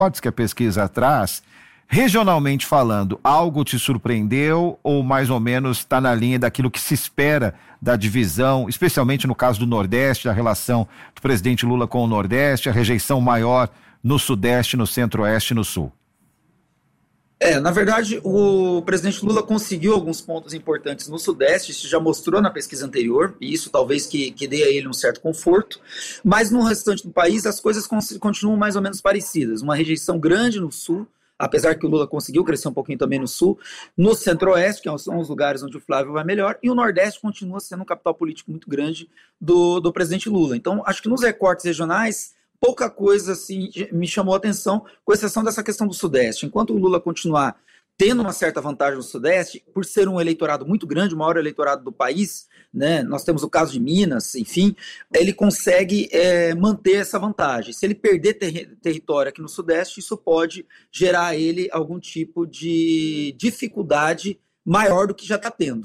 recortes que a pesquisa traz, regionalmente falando, algo te surpreendeu ou mais ou menos está na linha daquilo que se espera da divisão, especialmente no caso do Nordeste, a relação do presidente Lula com o Nordeste, a rejeição maior no Sudeste, no Centro-Oeste e no Sul? Na verdade, o presidente Lula conseguiu alguns pontos importantes no Sudeste, isso já mostrou na pesquisa anterior, e isso talvez que dê a ele um certo conforto, mas no restante do país as coisas continuam mais ou menos parecidas, uma rejeição grande no Sul, apesar que o Lula conseguiu crescer um pouquinho também no Sul, no Centro-Oeste, que são os lugares onde o Flávio vai melhor, e o Nordeste continua sendo um capital político muito grande do presidente Lula. Então, acho que nos recortes regionais, pouca coisa assim, me chamou a atenção, com exceção dessa questão do Sudeste. Enquanto o Lula continuar tendo uma certa vantagem no Sudeste, por ser um eleitorado muito grande, o maior eleitorado do país, né, nós temos o caso de Minas, enfim, ele consegue manter essa vantagem. Se ele perder território aqui no Sudeste, isso pode gerar a ele algum tipo de dificuldade maior do que já está tendo.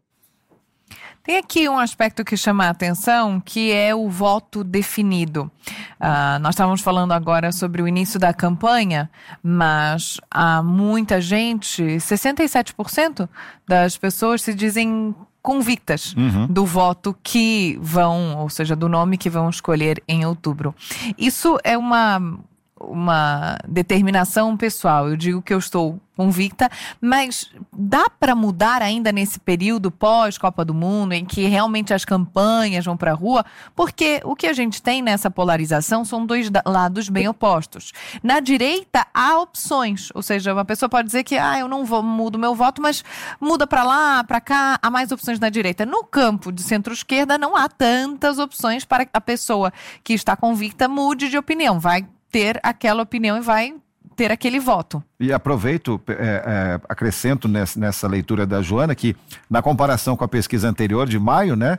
Tem aqui um aspecto que chama a atenção, que é o voto definido. Nós estávamos falando agora sobre o início da campanha, mas há muita gente, 67% das pessoas se dizem convictas do voto que vão, ou seja, do nome que vão escolher em outubro. Isso é uma determinação pessoal. Eu digo que eu estou convicta, mas dá para mudar ainda nesse período pós-Copa do Mundo, em que realmente as campanhas vão para a rua? Porque o que a gente tem nessa polarização são dois lados bem opostos. Na direita, há opções, ou seja, uma pessoa pode dizer que eu não mudo meu voto, mas muda para lá, para cá, há mais opções na direita. No campo de centro-esquerda, não há tantas opções para que a pessoa que está convicta mude de opinião, vai ter aquela opinião e vai ter aquele voto. E aproveito, acrescento nessa leitura da Joana, que na comparação com a pesquisa anterior de maio, né,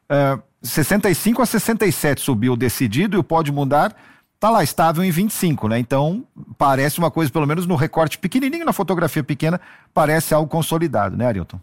65 a 67 subiu decidido e o pode mudar está lá estável em 25, né? Então parece uma coisa, pelo menos no recorte pequenininho, na fotografia pequena, parece algo consolidado, né, Arilton?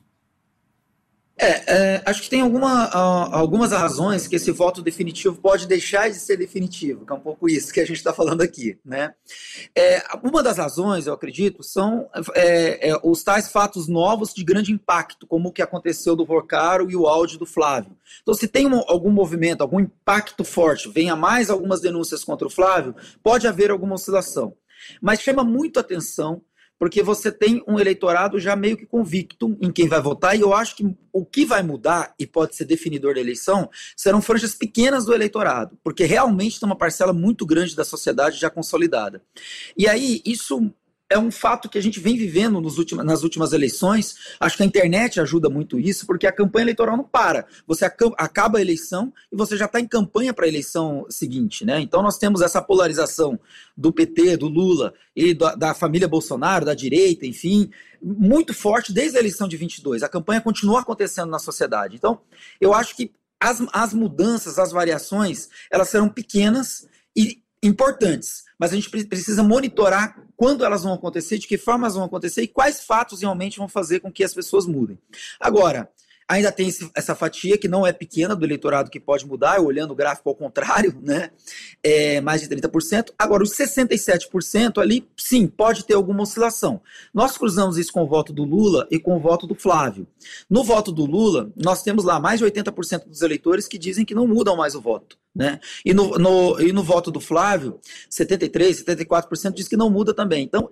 Acho que tem algumas razões que esse voto definitivo pode deixar de ser definitivo, que é um pouco isso que a gente está falando aqui, né? Uma das razões, eu acredito, são os tais fatos novos de grande impacto, como o que aconteceu do Vorcaro e o áudio do Flávio. Então, se tem algum movimento, algum impacto forte, venha mais algumas denúncias contra o Flávio, pode haver alguma oscilação. Mas chama muito atenção porque você tem um eleitorado já meio que convicto em quem vai votar, e eu acho que o que vai mudar, e pode ser definidor da eleição, serão franjas pequenas do eleitorado, porque realmente tem uma parcela muito grande da sociedade já consolidada. E aí, isso é um fato que a gente vem vivendo nas últimas eleições. Acho que a internet ajuda muito isso, porque a campanha eleitoral não para. Você acaba a eleição e você já está em campanha para a eleição seguinte, né? Então nós temos essa polarização do PT, do Lula e da família Bolsonaro, da direita, enfim, muito forte desde a eleição de 22. A campanha continua acontecendo na sociedade. Então eu acho que as mudanças, as variações, elas serão pequenas e importantes, mas a gente precisa monitorar quando elas vão acontecer, de que forma elas vão acontecer e quais fatos realmente vão fazer com que as pessoas mudem. Agora, ainda tem essa fatia que não é pequena do eleitorado que pode mudar, olhando o gráfico ao contrário, né? Mais de 30%. Agora, os 67% ali, sim, pode ter alguma oscilação. Nós cruzamos isso com o voto do Lula e com o voto do Flávio. No voto do Lula, nós temos lá mais de 80% dos eleitores que dizem que não mudam mais o voto, né? E no voto do Flávio, 73%, 74% diz que não muda também. Então,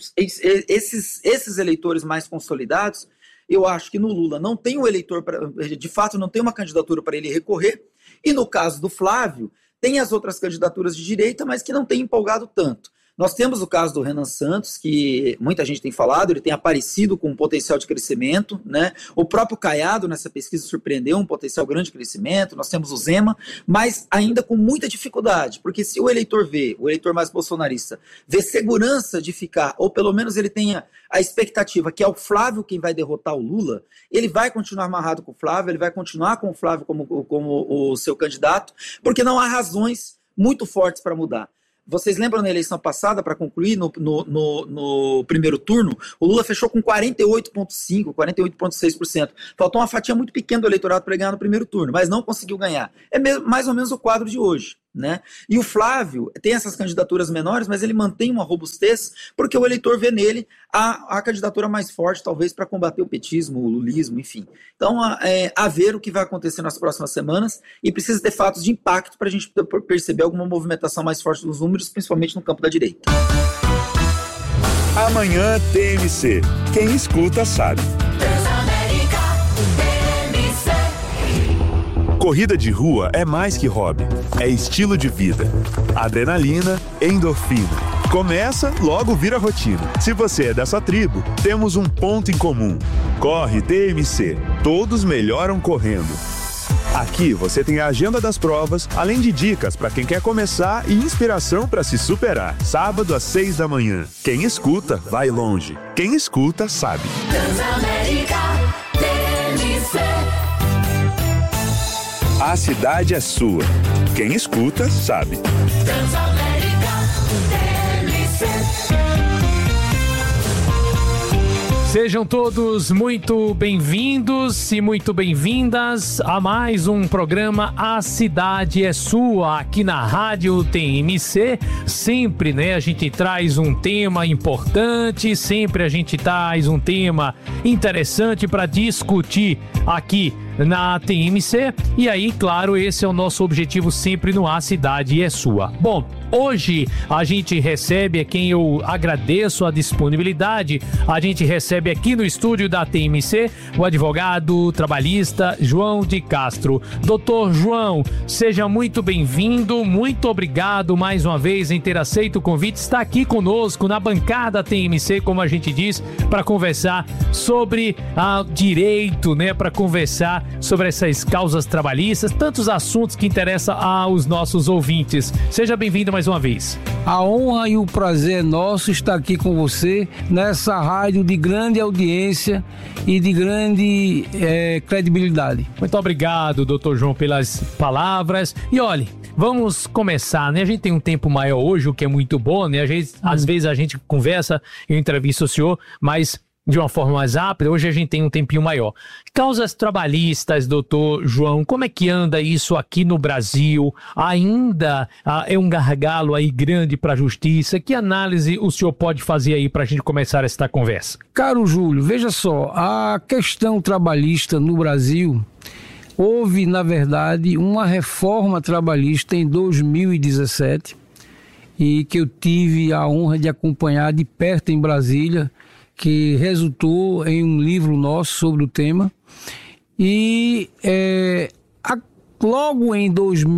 esses eleitores mais consolidados, eu acho que no Lula não tem um eleitor, de fato não tem uma candidatura para ele recorrer, e no caso do Flávio, tem as outras candidaturas de direita, mas que não tem empolgado tanto. Nós temos o caso do Renan Santos, que muita gente tem falado, ele tem aparecido com um potencial de crescimento, né? O próprio Caiado nessa pesquisa surpreendeu um potencial grande de crescimento. Nós temos o Zema, mas ainda com muita dificuldade, porque se o eleitor mais bolsonarista, vê segurança de ficar, ou pelo menos ele tenha a expectativa que é o Flávio quem vai derrotar o Lula, ele vai continuar amarrado com o Flávio, ele vai continuar com o Flávio como o seu candidato, porque não há razões muito fortes para mudar. Vocês lembram na eleição passada, para concluir, no primeiro turno, o Lula fechou com 48,5%, 48,6%. Faltou uma fatia muito pequena do eleitorado para ele ganhar no primeiro turno, mas não conseguiu ganhar. É mais ou menos o quadro de hoje, né? E o Flávio tem essas candidaturas menores, mas ele mantém uma robustez porque o eleitor vê nele a candidatura mais forte, talvez, para combater o petismo, o lulismo, enfim. Então, a ver o que vai acontecer nas próximas semanas, e precisa ter fatos de impacto para a gente perceber alguma movimentação mais forte dos números, principalmente no campo da direita. Amanhã TMC. Quem escuta sabe. Corrida de rua é mais que hobby, é estilo de vida. Adrenalina, endorfina. Começa, logo vira rotina. Se você é dessa tribo, temos um ponto em comum. Corre TMC. Todos melhoram correndo. Aqui você tem a agenda das provas, além de dicas para quem quer começar e inspiração para se superar. Sábado às 6 da manhã. Quem escuta, vai longe. Quem escuta, sabe. Transamérica TMC. A cidade é sua. Quem escuta, sabe. Transamérica TMC. Sejam todos muito bem-vindos e muito bem-vindas a mais um programa A Cidade é Sua, aqui na Rádio TMC. Sempre, né, a gente traz um tema importante, sempre a gente traz um tema interessante para discutir aqui na TMC. E aí, claro, esse é o nosso objetivo sempre no A Cidade é Sua. Bom, hoje a gente recebe, a quem eu agradeço a disponibilidade, a gente recebe aqui no estúdio da TMC o advogado trabalhista João de Castro. Doutor João, seja muito bem-vindo, muito obrigado mais uma vez em ter aceito o convite, está aqui conosco na bancada TMC, como a gente diz, para conversar sobre direito, né, para conversar sobre essas causas trabalhistas, tantos assuntos que interessam aos nossos ouvintes. Seja bem-vindo mais uma vez. A honra e o prazer é nosso estar aqui com você nessa rádio de grande audiência e de grande credibilidade. Muito obrigado, doutor João, pelas palavras. E olhe, vamos começar, né? A gente tem um tempo maior hoje, o que é muito bom, né? Às vezes a gente conversa, eu entrevisto o senhor, mas de uma forma mais rápida. Hoje a gente tem um tempinho maior. Causas trabalhistas, doutor João, como é que anda isso aqui no Brasil? Ainda é um gargalo aí grande para a justiça? Que análise o senhor pode fazer aí para a gente começar esta conversa? Caro Júlio, veja só, a questão trabalhista no Brasil, houve, na verdade, uma reforma trabalhista em 2017 e que eu tive a honra de acompanhar de perto em Brasília, que resultou em um livro nosso sobre o tema. E logo em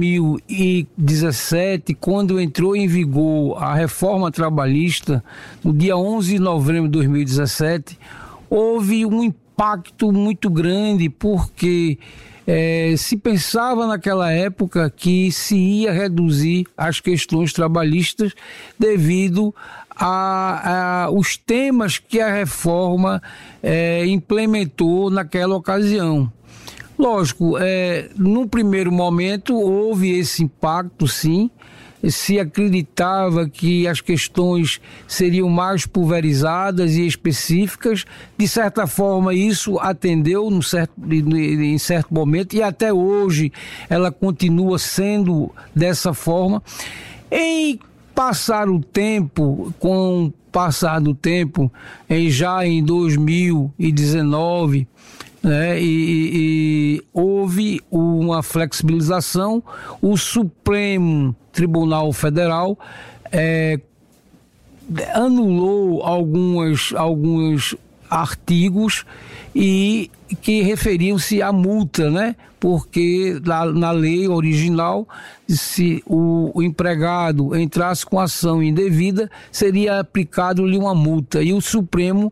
2017, quando entrou em vigor a reforma trabalhista, no dia 11 de novembro de 2017, houve um impacto muito grande, porque se pensava naquela época que se ia reduzir as questões trabalhistas devido os temas que a reforma implementou naquela ocasião. Lógico, no primeiro momento houve esse impacto, sim. Se acreditava que as questões seriam mais pulverizadas e específicas. De certa forma, isso atendeu em certo momento, e até hoje ela continua sendo dessa forma. Com o passar do tempo, já em 2019, né, e houve uma flexibilização. O Supremo Tribunal Federal anulou alguns artigos e que referiam-se à multa, né? Porque na lei original, se o empregado entrasse com ação indevida, seria aplicado-lhe uma multa. E o Supremo,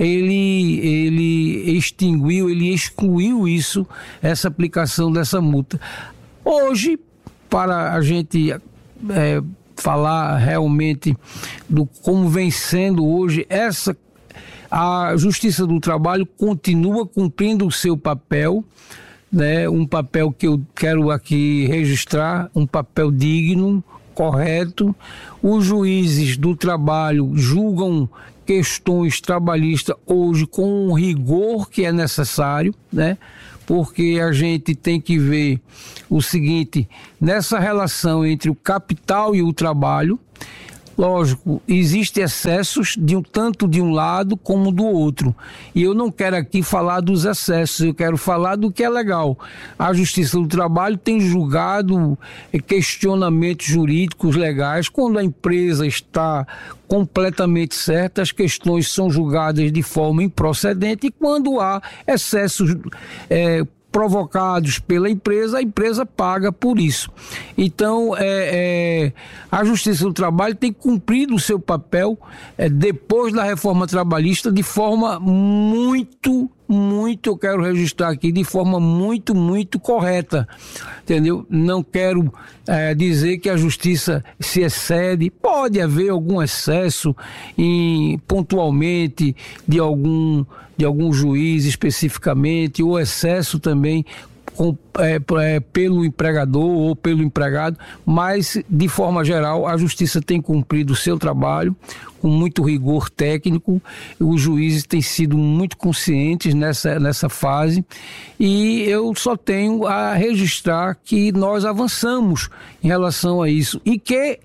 ele excluiu essa aplicação dessa multa. Hoje, para a gente falar realmente do como vem sendo hoje a Justiça do Trabalho continua cumprindo o seu papel, né? Um papel que eu quero aqui registrar, um papel digno, correto. Os juízes do trabalho julgam questões trabalhistas hoje com o rigor que é necessário, né? porque a gente tem que ver o seguinte, nessa relação entre o capital e o trabalho, lógico, existem excessos tanto de um lado como do outro. E eu não quero aqui falar dos excessos, eu quero falar do que é legal. A Justiça do Trabalho tem julgado questionamentos jurídicos legais. Quando a empresa está completamente certa, as questões são julgadas de forma improcedente, e quando há excessos provocados pela empresa, a empresa paga por isso. Então, a Justiça do Trabalho tem cumprido o seu papel depois da reforma trabalhista de forma muito, eu quero registrar aqui, de forma muito correta, entendeu? Não quero dizer que a Justiça se excede, pode haver algum excesso pontualmente de algum juiz especificamente, ou excesso também pelo empregador ou pelo empregado, mas de forma geral a Justiça tem cumprido o seu trabalho com muito rigor técnico. Os juízes têm sido muito conscientes nessa fase, e eu só tenho a registrar que nós avançamos em relação a isso, e que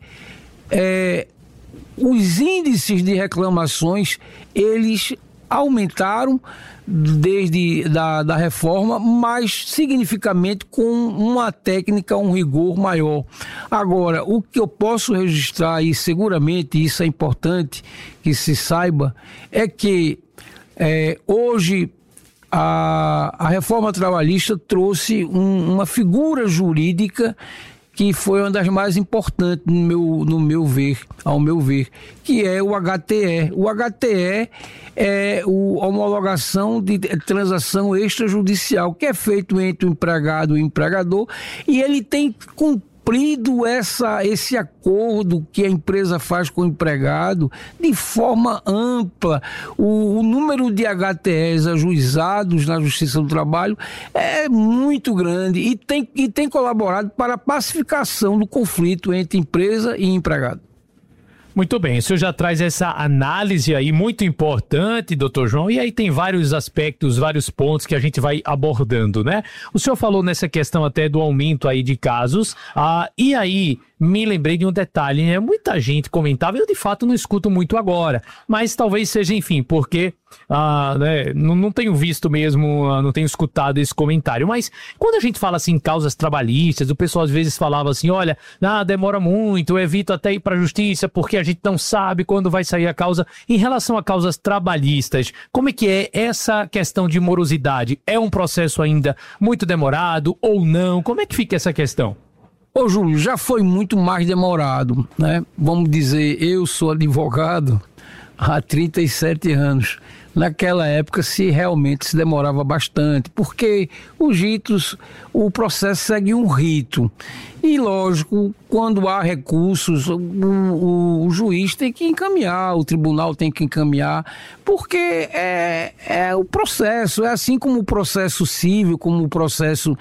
os índices de reclamações, eles aumentaram desde da reforma, mas significativamente com uma técnica, um rigor maior. Agora, o que eu posso registrar, e seguramente isso é importante que se saiba, é que hoje a reforma trabalhista trouxe uma figura jurídica que foi uma das mais importantes ao meu ver, que é o HTE. O HTE é a homologação de transação extrajudicial, que é feito entre o empregado e o empregador, e ele tem cumprido esse acordo que a empresa faz com o empregado de forma ampla. O número de HTEs ajuizados na Justiça do Trabalho é muito grande e tem colaborado para a pacificação do conflito entre empresa e empregado. Muito bem, o senhor já traz essa análise aí muito importante, doutor João, e aí tem vários aspectos, vários pontos que a gente vai abordando, né? O senhor falou nessa questão até do aumento aí de casos, e aí me lembrei de um detalhe, né? Muita gente comentava, eu de fato não escuto muito agora, mas talvez seja, enfim, porque né, não tenho visto mesmo, não tenho escutado esse comentário, mas quando a gente fala assim, causas trabalhistas, o pessoal às vezes falava assim, olha, demora muito, eu evito até ir para a justiça porque a gente não sabe quando vai sair a causa. Em relação a causas trabalhistas, como é que é essa questão de morosidade? É um processo ainda muito demorado ou não? Como é que fica essa questão? Ô Júlio, já foi muito mais demorado, né? Vamos dizer, eu sou advogado há 37 anos. Naquela época realmente se demorava bastante, porque os ritos, o processo segue um rito. E lógico, quando há recursos, o juiz tem que encaminhar, o tribunal tem que encaminhar, porque é o processo, é assim como o processo civil, como o processo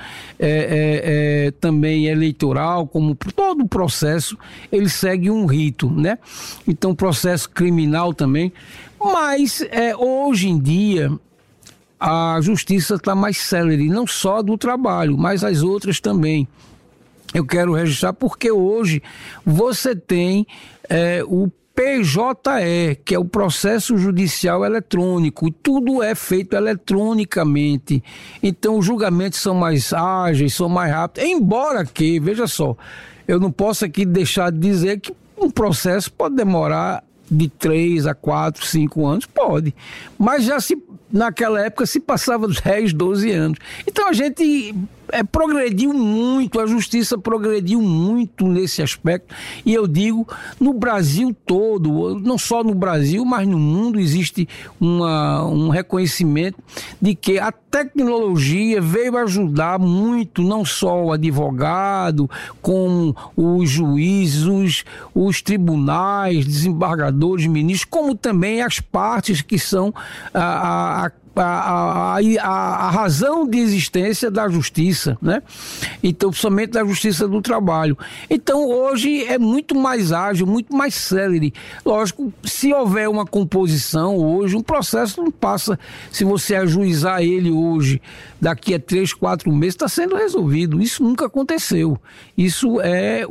também eleitoral, como todo o processo, ele segue um rito, né? Então, o processo criminal também. Mas hoje em dia a justiça está mais célere, não só do trabalho, mas as outras também. Eu quero registrar porque hoje você tem o PJE, que é o processo judicial eletrônico, e tudo é feito eletronicamente. Então os julgamentos são mais ágeis, são mais rápidos, embora que, veja só, eu não posso aqui deixar de dizer que um processo pode demorar de 3 a 4, 5 anos, pode. Mas naquela época se passava 10, 12 anos. Então a gente progrediu muito, a justiça progrediu muito nesse aspecto, e eu digo, no Brasil todo, não só no Brasil, mas no mundo, existe um reconhecimento de que a tecnologia veio ajudar muito, não só o advogado, como os juízes, os tribunais, desembargadores, ministros, como também as partes que são a razão de existência da justiça, né? Então, principalmente da justiça do trabalho. Então, hoje é muito mais ágil, muito mais célere. Lógico, se houver uma composição hoje, um processo não passa, se você ajuizar ele hoje, daqui a 3, 4 meses, está sendo resolvido. Isso nunca aconteceu. Isso é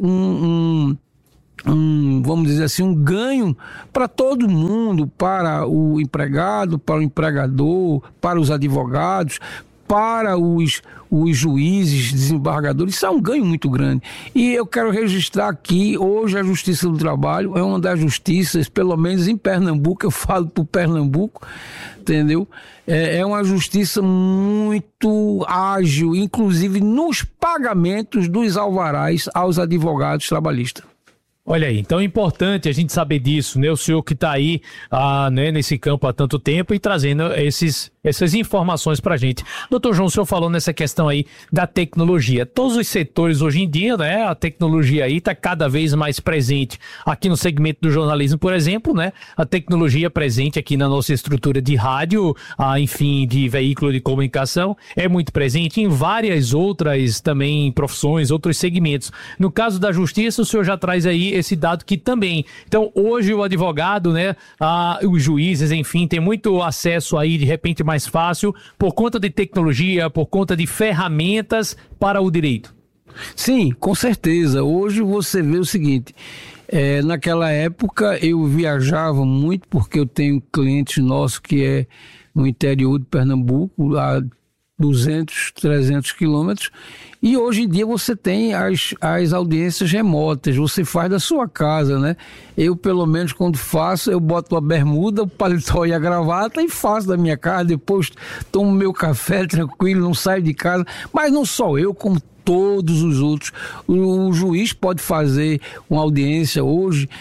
vamos dizer assim, um ganho para todo mundo, para o empregado, para o empregador, para os advogados, para os juízes, desembargadores. Isso é um ganho muito grande. E eu quero registrar aqui, hoje a Justiça do Trabalho é uma das justiças, pelo menos em Pernambuco, eu falo por Pernambuco, entendeu? É uma justiça muito ágil, inclusive nos pagamentos dos alvarás aos advogados trabalhistas. Olha aí, então é importante a gente saber disso, né? O senhor que está aí né, nesse campo há tanto tempo e trazendo essas informações para a gente. Doutor João, o senhor falou nessa questão aí da tecnologia. Todos os setores hoje em dia, né? A tecnologia aí está cada vez mais presente. Aqui no segmento do jornalismo, por exemplo, né? A tecnologia presente aqui na nossa estrutura de rádio, enfim, de veículo de comunicação, é muito presente em várias outras também profissões, outros segmentos. No caso da justiça, o senhor já traz aí esse dado que também. Então, hoje o advogado, né, os juízes, enfim, tem muito acesso aí, de repente, mais fácil, por conta de tecnologia, por conta de ferramentas para o direito. Sim, com certeza. Hoje você vê o seguinte, naquela época eu viajava muito, porque eu tenho clientes nossos que é no interior de Pernambuco, a 200, 300 quilômetros, e hoje em dia você tem as audiências remotas, você faz da sua casa, né? Eu, pelo menos, quando faço, eu boto a bermuda, o paletó e a gravata e faço da minha casa, depois tomo meu café tranquilo, não saio de casa, mas não só eu, como todos os outros. O juiz pode fazer uma audiência hoje,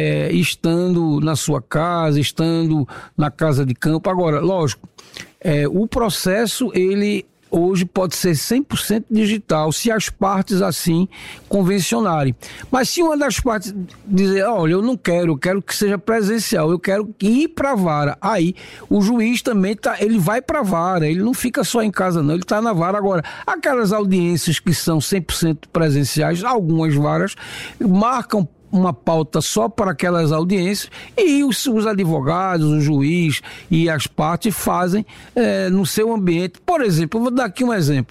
estando na sua casa, estando na casa de campo. Agora, lógico, o processo, ele hoje pode ser 100% digital, se as partes assim convencionarem. Mas se uma das partes dizer, olha, eu não quero, eu quero que seja presencial, eu quero ir para a vara, aí o juiz também ele vai para a vara, ele não fica só em casa não, ele está na vara. Agora, aquelas audiências que são 100% presenciais, algumas varas marcam uma pauta só para aquelas audiências e os advogados, o juiz e as partes fazem no seu ambiente. Por exemplo, eu vou dar aqui um exemplo.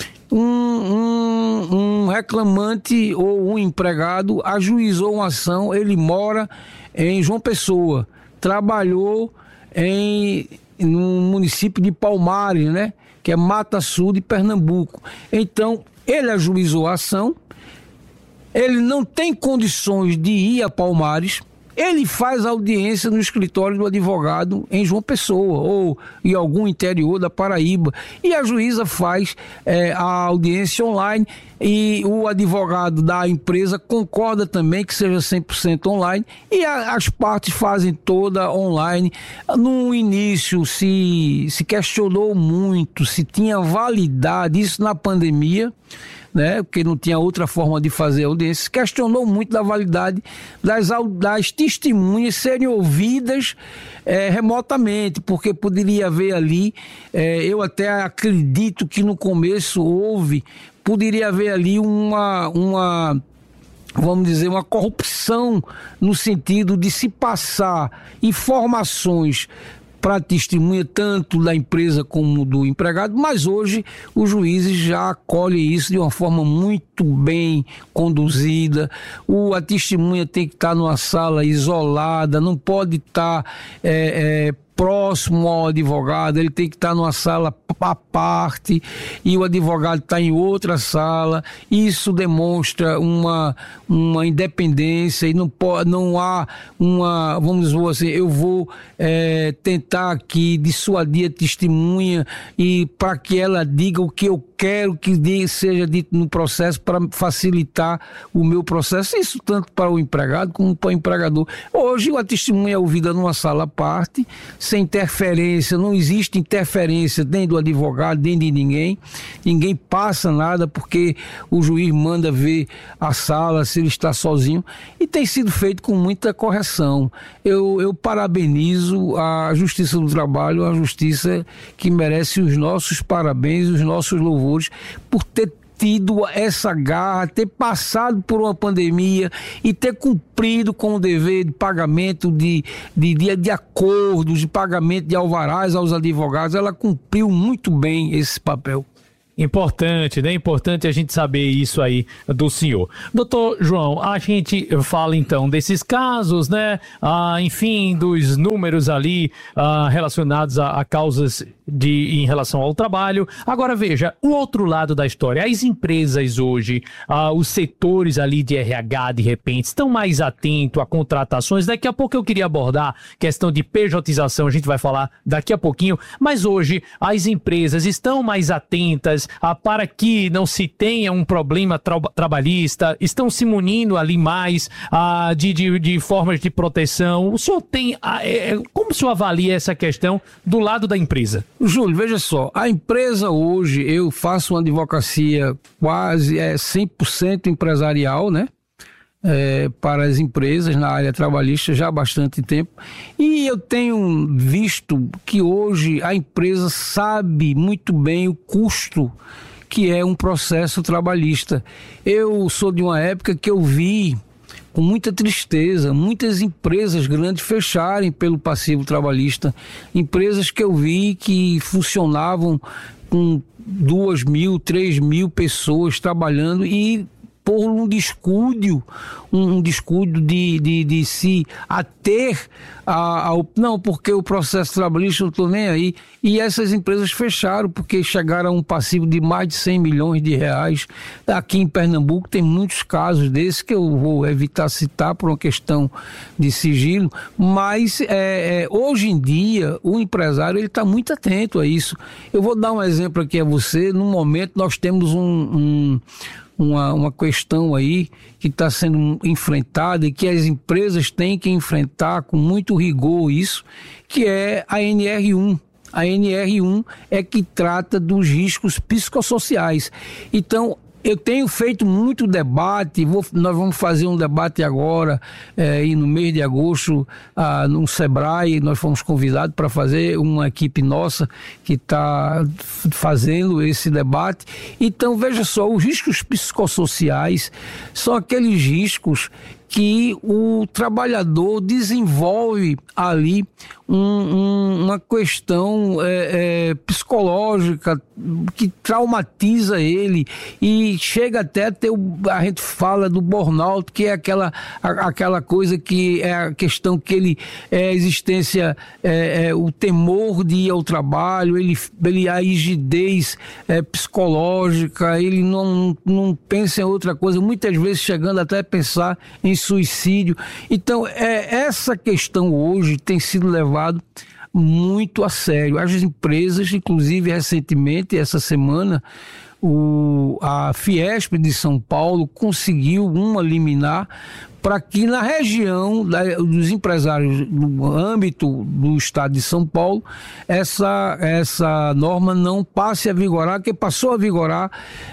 Um reclamante ou um empregado ajuizou uma ação, ele mora em João Pessoa, trabalhou no município de Palmares, né, que é Mata Sul de Pernambuco. Então, ele ajuizou a ação, ele não tem condições de ir a Palmares, ele faz audiência no escritório do advogado em João Pessoa ou em algum interior da Paraíba, e a juíza faz a audiência online, e o advogado da empresa concorda também que seja 100% online, e as partes fazem toda online. No início se questionou muito se tinha validade, isso na pandemia, né, porque não tinha outra forma de fazer audiência, questionou muito da validade das testemunhas serem ouvidas remotamente, porque poderia haver ali, eu até acredito que no começo poderia haver ali vamos dizer, uma corrupção no sentido de se passar informações para a testemunha, tanto da empresa como do empregado, mas hoje os juízes já acolhem isso de uma forma muito bem conduzida. A testemunha tem que estar numa sala isolada, não pode estar próximo ao advogado, ele tem que estar numa sala à parte e o advogado está em outra sala. Isso demonstra uma independência e não há uma, vamos dizer assim, eu vou tentar aqui dissuadir a testemunha e para que ela diga o que eu quero que seja dito no processo para facilitar o meu processo, isso tanto para o empregado como para o empregador. Hoje a testemunha é ouvida numa sala à parte, sem interferência, não existe interferência nem do advogado, nem de ninguém passa nada porque o juiz manda ver a sala se ele está sozinho, e tem sido feito com muita correção. Eu parabenizo a Justiça do Trabalho, a justiça que merece os nossos parabéns, os nossos louvores por ter tido essa garra, ter passado por uma pandemia e ter cumprido com o dever de pagamento de acordos, de pagamento de alvarás aos advogados. Ela cumpriu muito bem esse papel. Importante, né? Importante a gente saber isso aí do senhor. Doutor João, a gente fala então desses casos, né? Enfim, dos números ali relacionados a causas em relação ao trabalho. Agora veja, o outro lado da história. As empresas hoje, os setores ali de RH, de repente, estão mais atentos a contratações. Daqui a pouco eu queria abordar questão de pejotização, a gente vai falar daqui a pouquinho. Mas hoje as empresas estão mais atentas para que não se tenha um problema trabalhista, estão se munindo ali mais de formas de proteção. O senhor tem, como o senhor avalia essa questão do lado da empresa? Júlio, veja só, a empresa hoje, eu faço uma advocacia quase 100% empresarial, né? Para as empresas na área trabalhista já há bastante tempo, e eu tenho visto que hoje a empresa sabe muito bem o custo que é um processo trabalhista. Eu sou de uma época que eu vi com muita tristeza muitas empresas grandes fecharem pelo passivo trabalhista, empresas que eu vi que funcionavam com 2.000, 3.000 pessoas trabalhando e por um descuido de se ater não, porque o processo trabalhista não estou nem aí, e essas empresas fecharam porque chegaram a um passivo de mais de 100 milhões de reais. Aqui em Pernambuco tem muitos casos desses que eu vou evitar citar por uma questão de sigilo, mas hoje em dia o empresário ele está muito atento a isso. Eu vou dar um exemplo aqui a você. No momento nós temos uma questão aí que está sendo enfrentada e que as empresas têm que enfrentar com muito rigor isso, que é a NR1. A NR1 é que trata dos riscos psicossociais. Então, eu tenho feito muito debate, nós vamos fazer um debate agora, e no mês de agosto, no Sebrae, nós fomos convidados para fazer, uma equipe nossa que está fazendo esse debate. Então, veja só, os riscos psicossociais são aqueles riscos que o trabalhador desenvolve ali uma questão psicológica que traumatiza ele e chega até a ter, a gente fala do burnout, que é aquela coisa que é a questão que ele a existência, o temor de ir ao trabalho, a rigidez psicológica, ele não pensa em outra coisa, muitas vezes chegando até a pensar em suicídio. Então, essa questão hoje tem sido levada muito a sério. As empresas, inclusive recentemente, essa semana, a Fiesp de São Paulo conseguiu uma liminar para que na região dos empresários, no âmbito do estado de São Paulo, essa norma não passe a vigorar, que passou a vigorar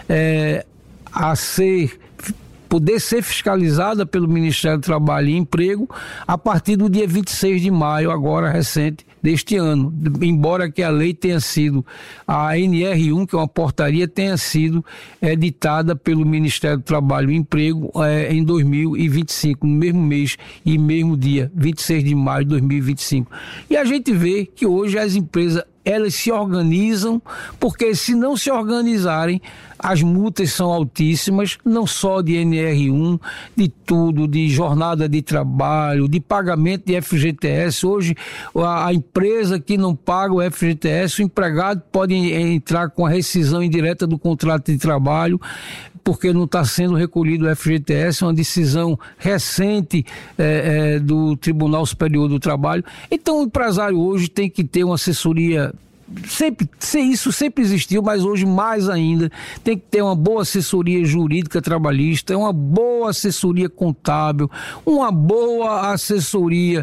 poder ser fiscalizada pelo Ministério do Trabalho e Emprego a partir do dia 26 de maio, agora recente, deste ano. Embora que a lei tenha sido, a NR1, que é uma portaria, tenha sido editada pelo Ministério do Trabalho e Emprego em 2025, no mesmo mês e mesmo dia, 26 de maio de 2025. E a gente vê que hoje as empresas, elas se organizam, porque se não se organizarem, as multas são altíssimas, não só de NR1, de tudo, de jornada de trabalho, de pagamento de FGTS. Hoje, a empresa que não paga o FGTS, o empregado pode entrar com a rescisão indireta do contrato de trabalho, porque não está sendo recolhido o FGTS, é uma decisão recente do Tribunal Superior do Trabalho. Então, o empresário hoje tem que ter uma assessoria isso sempre existiu, mas hoje mais ainda. Tem que ter uma boa assessoria jurídica trabalhista, uma boa assessoria contábil, uma boa assessoria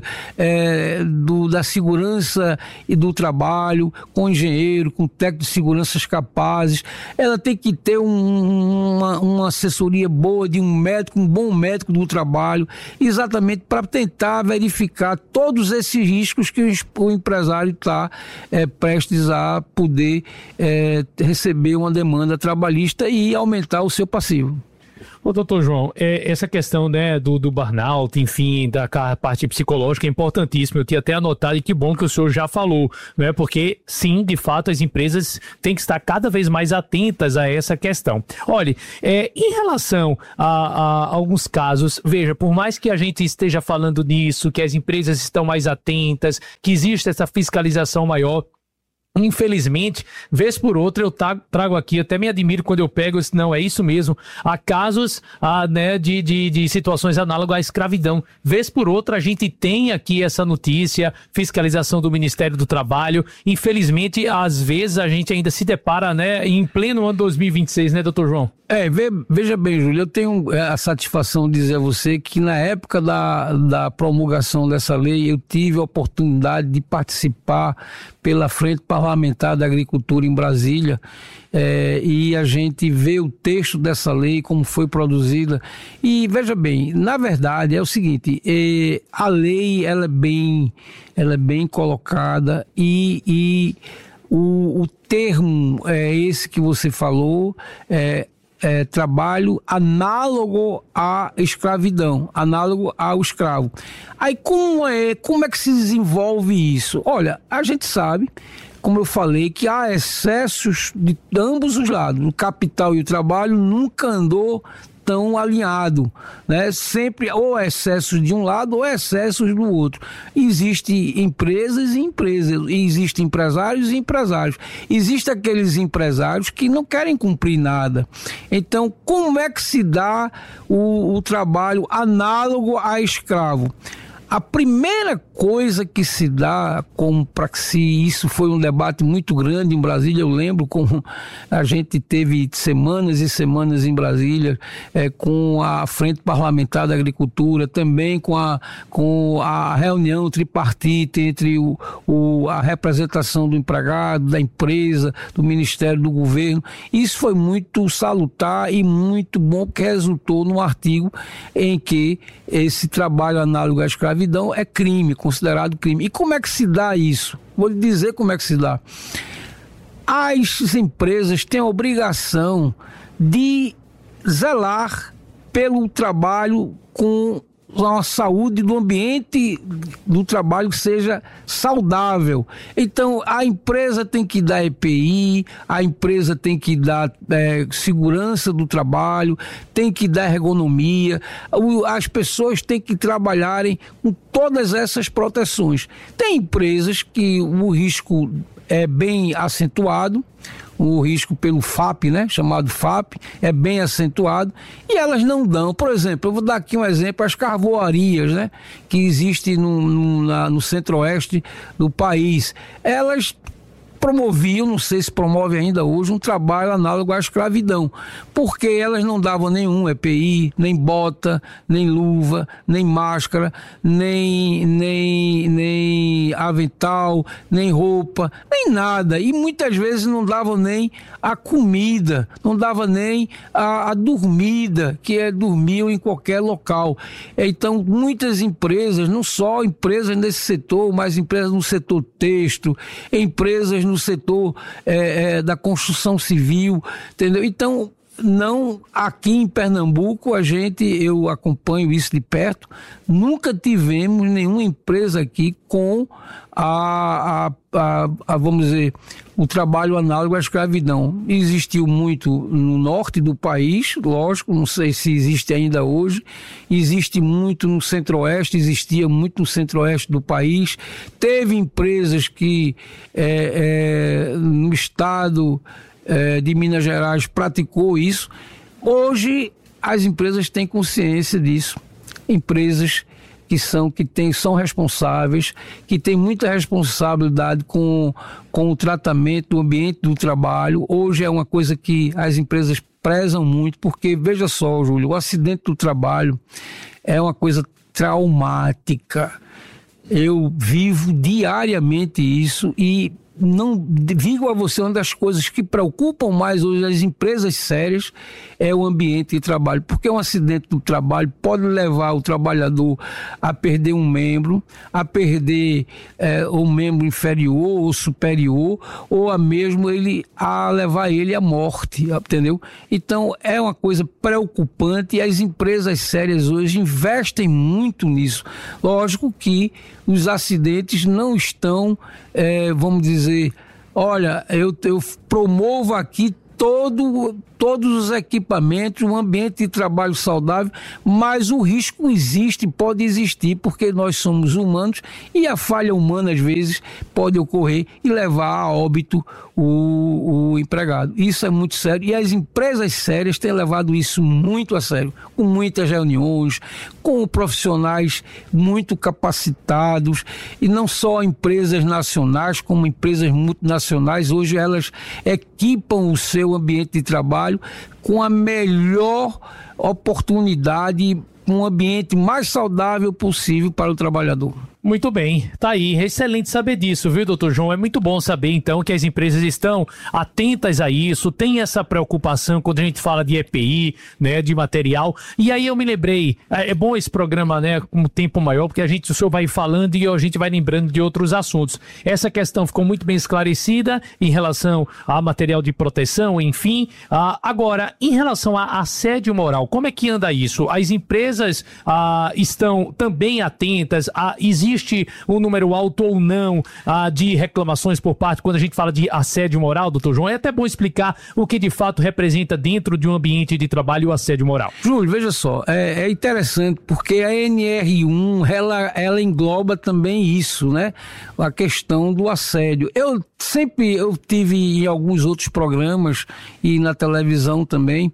da segurança e do trabalho, com engenheiro, com técnico de seguranças capazes. Ela tem que ter uma assessoria boa de um médico, um bom médico do trabalho, exatamente para tentar verificar todos esses riscos que o empresário está prestes a poder receber uma demanda trabalhista e aumentar o seu passivo. Ô, doutor João, essa questão, né, do burnout, enfim, da parte psicológica é importantíssima. Eu tinha até anotado, e que bom que o senhor já falou, né, porque sim, de fato, as empresas têm que estar cada vez mais atentas a essa questão. Olha, em relação a alguns casos, veja, por mais que a gente esteja falando nisso, que as empresas estão mais atentas, que existe essa fiscalização maior, infelizmente, vez por outra eu trago aqui, até me admiro quando eu pego, não, é isso mesmo, há casos né, de situações análogas à escravidão. Vez por outra a gente tem aqui essa notícia, fiscalização do Ministério do Trabalho. Infelizmente, às vezes a gente ainda se depara, né, em pleno ano 2026, né, doutor João? Veja bem, Júlio, eu tenho a satisfação de dizer a você que na época da promulgação dessa lei eu tive a oportunidade de participar pela Frente Parlamentar da Agricultura em Brasília, e a gente vê o texto dessa lei, como foi produzida, e veja bem, na verdade é o seguinte, a lei ela é bem colocada e o termo é esse que você falou, trabalho análogo à escravidão, análogo ao escravo. Aí como é que se desenvolve isso? Olha, a gente sabe, como eu falei, que há excessos de ambos os lados. O capital e o trabalho nunca andou tão alinhado, né? Sempre ou excessos de um lado ou excessos do outro. Existem empresas e empresas, existem empresários e empresários. Existem aqueles empresários que não querem cumprir nada. Então, como é que se dá o trabalho análogo a escravo? A primeira coisa que se dá, para que isso foi um debate muito grande em Brasília, eu lembro como a gente teve semanas e semanas em Brasília, com a Frente Parlamentar da Agricultura, também com a reunião tripartite entre a representação do empregado, da empresa, do Ministério, do Governo. Isso foi muito salutar e muito bom, porque resultou num artigo em que esse trabalho análogo à escravidão é crime, considerado crime. E como é que se dá isso? Vou lhe dizer como é que se dá. As empresas têm a obrigação de zelar pelo trabalho com a saúde do ambiente do trabalho que seja saudável. Então, a empresa tem que dar EPI, a empresa tem que dar segurança do trabalho, tem que dar ergonomia, as pessoas têm que trabalharem com todas essas proteções. Tem empresas que o risco é bem acentuado, o risco pelo FAP, né, chamado FAP, é bem acentuado, e elas não dão. Por exemplo, eu vou dar aqui um exemplo, as carvoarias, né, que existem no centro-oeste do país. Elas promoviam, não sei se promove ainda hoje, um trabalho análogo à escravidão, porque elas não davam nenhum EPI, nem bota, nem luva, nem máscara, nem avental, nem roupa, nem nada, e muitas vezes não davam nem a comida, não dava nem a dormida, que dormiam em qualquer local. Então, muitas empresas, não só empresas nesse setor, mas empresas no setor têxtil, empresas no setor da construção civil, entendeu? Então, não, aqui em Pernambuco, eu acompanho isso de perto, nunca tivemos nenhuma empresa aqui com vamos dizer, o trabalho análogo à escravidão. Existiu muito no norte do país, lógico, não sei se existe ainda hoje, existe muito no centro-oeste, existia muito no centro-oeste do país, teve empresas que no estado de Minas Gerais praticou isso. Hoje as empresas têm consciência disso, empresas são responsáveis, que têm muita responsabilidade com o tratamento do ambiente do trabalho. Hoje é uma coisa que as empresas prezam muito, porque, veja só, Júlio, o acidente do trabalho é uma coisa traumática. Eu vivo diariamente isso e não digo a você, uma das coisas que preocupam mais hoje as empresas sérias é o ambiente de trabalho, porque um acidente do trabalho pode levar o trabalhador a perder um membro, a perder o membro inferior ou superior, ou a mesmo a levar ele à morte, entendeu? Então é uma coisa preocupante e as empresas sérias hoje investem muito nisso. Lógico que os acidentes não estão, vamos dizer, olha, eu promovo aqui todos os equipamentos, um ambiente de trabalho saudável, mas o risco existe, pode existir, porque nós somos humanos e a falha humana às vezes pode ocorrer e levar a óbito o empregado. Isso é muito sério e as empresas sérias têm levado isso muito a sério, com muitas reuniões, com profissionais muito capacitados, e não só empresas nacionais como empresas multinacionais. Hoje elas equipam o seu ambiente de trabalho com a melhor oportunidade, um ambiente mais saudável possível para o trabalhador. Muito bem, tá aí, excelente saber disso, viu, doutor João? É muito bom saber, então, que as empresas estão atentas a isso, tem essa preocupação quando a gente fala de EPI, né, de material. E aí eu me lembrei, é bom esse programa, né, com um tempo maior, porque o senhor vai falando e a gente vai lembrando de outros assuntos. Essa questão ficou muito bem esclarecida em relação a material de proteção, enfim. Agora, em relação a assédio moral, como é que anda isso? As empresas estão também atentas? Existe um número alto ou não de reclamações por parte, quando a gente fala de assédio moral, doutor João? É até bom explicar o que de fato representa dentro de um ambiente de trabalho o assédio moral. Júlio, veja só, é interessante porque a NR1, ela engloba também isso, né? A questão do assédio. Eu tive em alguns outros programas e na televisão também,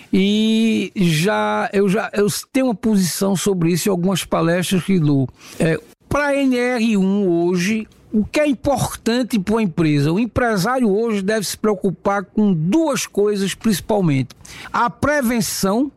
e eu tenho uma posição sobre isso em algumas palestras que dou. Para a NR1 hoje, o que é importante para uma empresa? O empresário hoje deve se preocupar com duas coisas principalmente. A prevenção,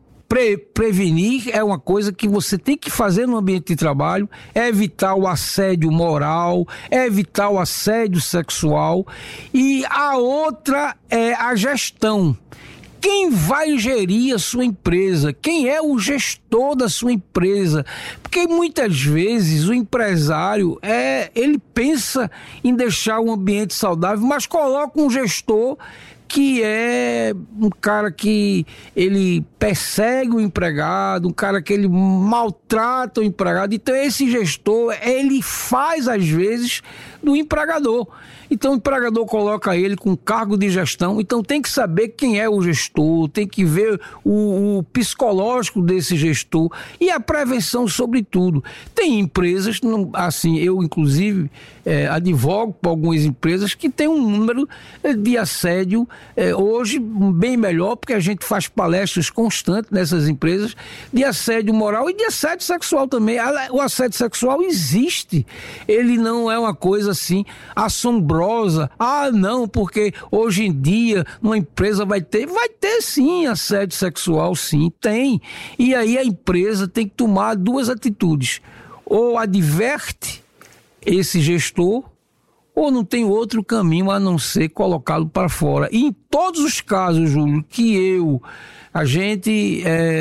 prevenir é uma coisa que você tem que fazer no ambiente de trabalho, evitar o assédio moral, evitar o assédio sexual, e a outra é a gestão. Quem vai gerir a sua empresa? Quem é o gestor da sua empresa? Porque muitas vezes o empresário, ele pensa em deixar um ambiente saudável, mas coloca um gestor que é um cara que ele persegue o empregado, um cara que ele maltrata o empregado. Então esse gestor, ele faz às vezes do empregador. Então o empregador coloca ele com cargo de gestão, então tem que saber quem é o gestor, tem que ver o psicológico desse gestor e a prevenção sobre tudo. Tem empresas, assim, eu inclusive advogo para algumas empresas que tem um número de assédio hoje bem melhor, porque a gente faz palestras constantes nessas empresas de assédio moral e de assédio sexual também. O assédio sexual existe, ele não é uma coisa assim assombrosa. Não, porque hoje em dia uma empresa vai ter sim assédio sexual, sim, tem. E aí a empresa tem que tomar duas atitudes: ou adverte esse gestor, ou não tem outro caminho a não ser colocá-lo para fora. E em todos os casos, Júlio, que a gente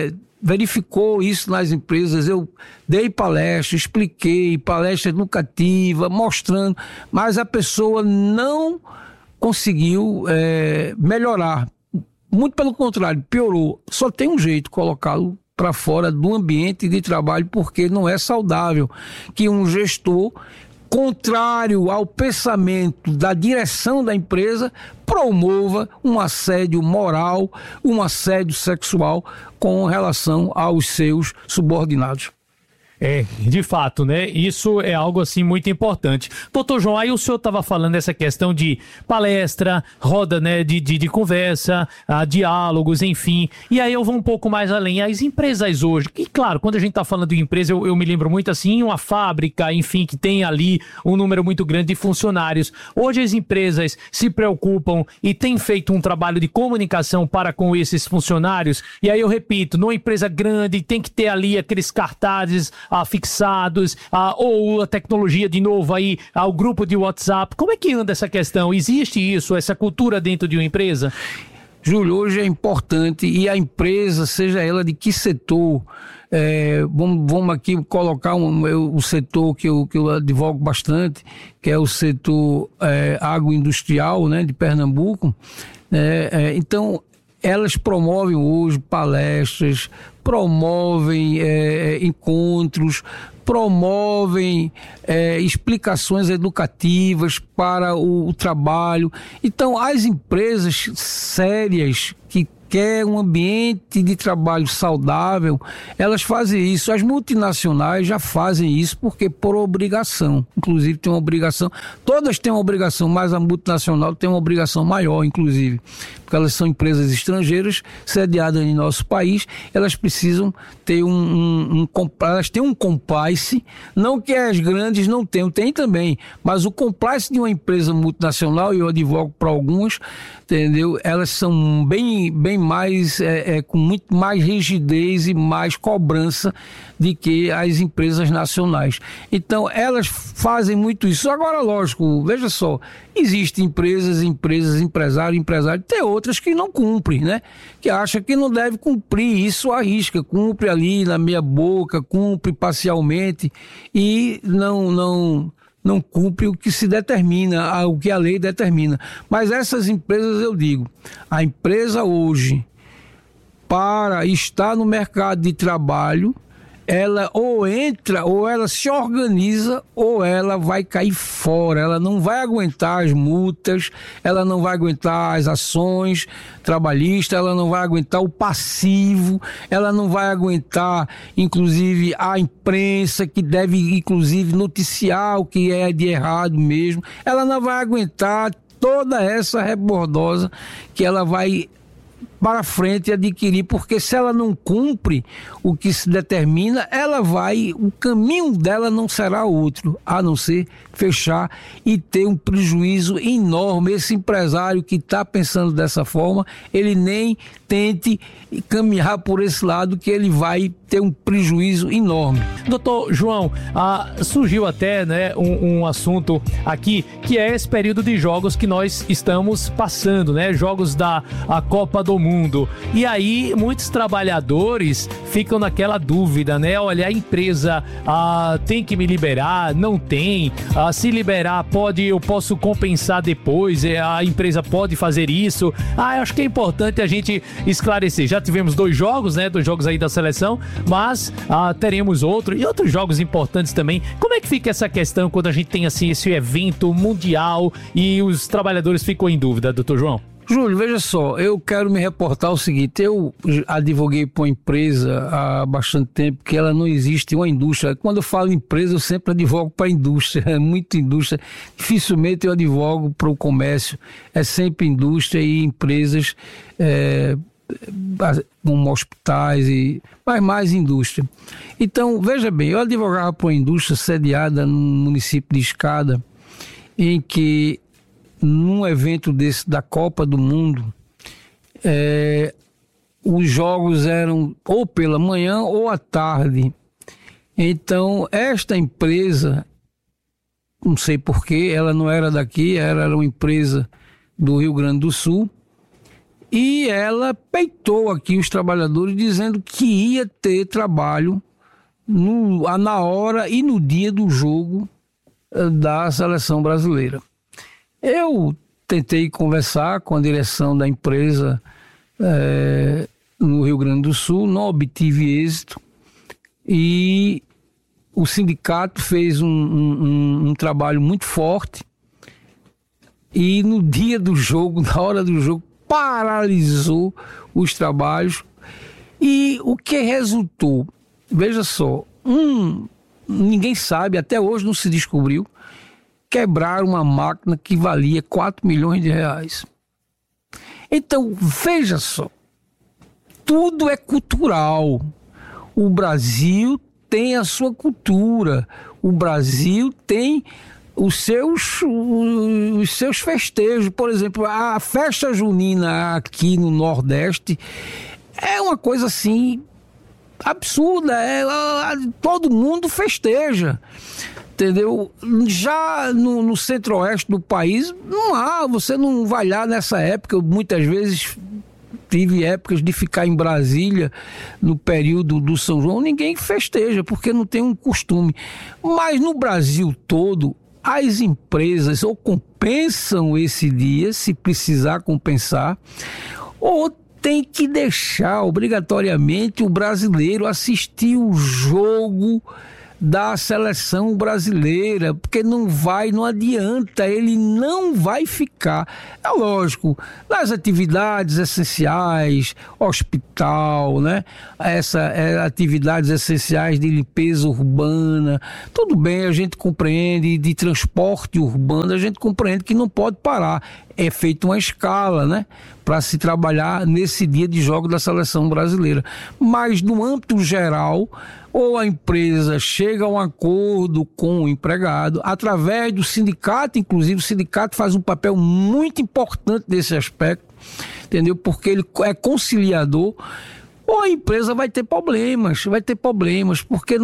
verificou isso nas empresas, eu dei palestra, expliquei, palestra educativa, mostrando, mas a pessoa não conseguiu melhorar. Muito pelo contrário, piorou. Só tem um jeito: colocá-lo para fora do ambiente de trabalho, porque não é saudável que um gestor, contrário ao pensamento da direção da empresa, promova um assédio moral, um assédio sexual com relação aos seus subordinados. De fato, né? Isso é algo assim muito importante. Doutor João, aí o senhor estava falando dessa questão de palestra, roda, né, de conversa, diálogos, enfim. E aí eu vou um pouco mais além. As empresas hoje, e claro, quando a gente está falando de empresa, eu me lembro muito assim, uma fábrica, enfim, que tem ali um número muito grande de funcionários. Hoje as empresas se preocupam e têm feito um trabalho de comunicação para com esses funcionários. E aí eu repito, numa empresa grande tem que ter ali aqueles cartazes fixados, ou a tecnologia de novo aí, o grupo de WhatsApp. Como é que anda essa questão? Existe isso, essa cultura dentro de uma empresa? Júlio, hoje é importante, e a empresa, seja ela de que setor, vamos aqui colocar o setor que eu advogo bastante, que é o setor agroindustrial, né, de Pernambuco. Então, elas promovem hoje palestras, promovem encontros, promovem explicações educativas para o trabalho. Então, as empresas sérias que querem um ambiente de trabalho saudável, elas fazem isso. As multinacionais já fazem isso porque por obrigação. Inclusive tem uma obrigação, todas têm uma obrigação, mas a multinacional tem uma obrigação maior, inclusive, porque elas são empresas estrangeiras sediadas em nosso país. Elas precisam ter elas têm um compliance, não que as grandes não tenham, tem também, mas o compliance de uma empresa multinacional, e eu advogo para algumas, entendeu? Elas são bem mais, com muito mais rigidez e mais cobrança de que as empresas nacionais. Então, elas fazem muito isso. Agora, lógico, veja só, existem empresas, empresários, tem outras que não cumprem, né? Que acham que não deve cumprir isso à risca, cumpre ali na meia boca, cumpre parcialmente e não cumpre o que se determina, o que a lei determina. Mas essas empresas, eu digo, a empresa hoje, para estar no mercado de trabalho, ela ou entra, ou ela se organiza, ou ela vai cair fora. Ela não vai aguentar as multas, ela não vai aguentar as ações trabalhistas, ela não vai aguentar o passivo, ela não vai aguentar, inclusive, a imprensa, que deve, inclusive, noticiar o que é de errado mesmo. Ela não vai aguentar toda essa rebordosa que ela vai para frente adquirir, porque se ela não cumpre o que se determina, o caminho dela não será outro, a não ser fechar e ter um prejuízo enorme. Esse empresário que está pensando dessa forma, ele nem tente caminhar por esse lado, que ele vai ter um prejuízo enorme. Doutor João, surgiu até, né, um assunto aqui, que é esse período de jogos que nós estamos passando, né, jogos da Copa do Mundo. E aí muitos trabalhadores ficam naquela dúvida, né? Olha, a empresa tem que me liberar, não tem, se liberar eu posso compensar depois, a empresa pode fazer isso. Eu acho que é importante a gente esclarecer. Já tivemos 2 jogos, né? 2 jogos aí da seleção, mas teremos outros jogos importantes também. Como é que fica essa questão quando a gente tem assim esse evento mundial e os trabalhadores ficam em dúvida, doutor João? Júlio, veja só, eu quero me reportar o seguinte: eu advoguei para uma empresa há bastante tempo que ela não existe, uma indústria. Quando eu falo empresa, eu sempre advogo para a indústria, muita indústria. Dificilmente eu advogo para o comércio, é sempre indústria e empresas, como hospitais, mas mais indústria. Então, veja bem, eu advogava para uma indústria sediada no município de Escada, em que num evento desse da Copa do Mundo, os jogos eram ou pela manhã ou à tarde. Então, esta empresa, não sei porquê, ela não era daqui, era uma empresa do Rio Grande do Sul, e ela peitou aqui os trabalhadores dizendo que ia ter trabalho na hora e no dia do jogo da seleção brasileira. Eu tentei conversar com a direção da empresa no Rio Grande do Sul, não obtive êxito, e o sindicato fez um trabalho muito forte, e no dia do jogo, na hora do jogo, paralisou os trabalhos. E o que resultou? Veja só, um ninguém sabe, até hoje não se descobriu, quebraram uma máquina que valia 4 milhões de reais. Então, veja só, tudo é cultural. O Brasil tem a sua cultura, o Brasil tem os seus festejos. Por exemplo, a festa junina aqui no Nordeste é uma coisa assim absurda, todo mundo festeja, entendeu? Já no centro-oeste do país você não vai lá nessa época. Eu muitas vezes tive épocas de ficar em Brasília no período do São João, ninguém festeja porque não tem um costume. Mas no Brasil todo, as empresas ou compensam esse dia, se precisar compensar, ou tem que deixar obrigatoriamente o brasileiro assistir o jogo da seleção brasileira, porque não adianta, ele não vai ficar. É lógico, nas atividades essenciais, hospital, né? Atividades essenciais de limpeza urbana, tudo bem, a gente compreende, de transporte urbano, a gente compreende que não pode parar. É feita uma escala, né, para se trabalhar nesse dia de jogo da seleção brasileira. Mas no âmbito geral, ou a empresa chega a um acordo com o empregado, através do sindicato, inclusive o sindicato faz um papel muito importante nesse aspecto, entendeu? Porque ele é conciliador, ou a empresa vai ter problemas, porque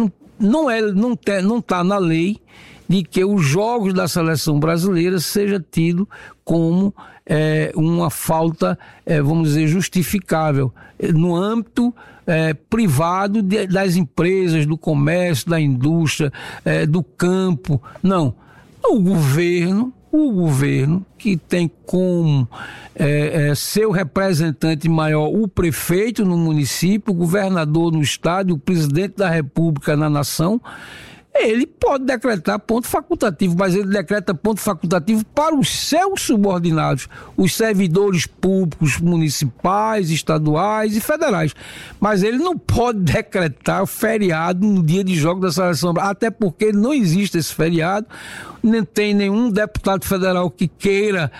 não está na lei de que os jogos da seleção brasileira seja tido como uma falta, vamos dizer, justificável no âmbito privado das empresas, do comércio, da indústria, do campo. Não. O governo, que tem como seu representante maior o prefeito no município, o governador no estado, o presidente da República na nação, ele pode decretar ponto facultativo, mas ele decreta ponto facultativo para os seus subordinados, os servidores públicos municipais, estaduais e federais. Mas ele não pode decretar feriado no dia de jogo da seleção, até porque não existe esse feriado, nem tem nenhum deputado federal que queira